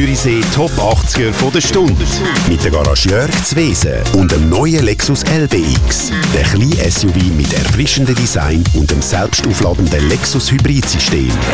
Zürichsee Top 80er von der Stunde. Mit der Garage Jörg Zwesen und dem neuen Lexus LBX. Der kleine SUV mit erfrischendem Design und dem selbstaufladenden Lexus Hybridsystem.